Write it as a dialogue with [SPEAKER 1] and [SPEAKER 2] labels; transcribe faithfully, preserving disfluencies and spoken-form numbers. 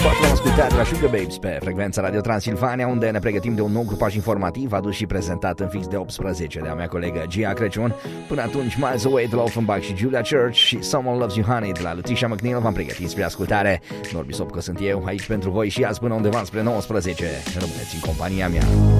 [SPEAKER 1] L-am ascultat de la Sugar Babes pe frecvența Radio Transilvania, unde ne pregătim de un nou grupaj informativ adus și prezentat în fix de optsprezece de a mea colegă Gia Crăciun. Până atunci, Miles Away de la Offenbach și Julia Church și Someone Loves You Honey de la Lutisha McNeil v-am pregătit spre ascultare. Norbi Sopcă sunt eu, aici pentru voi și azi până undeva spre nouăsprezece. Rămâneți în compania mea.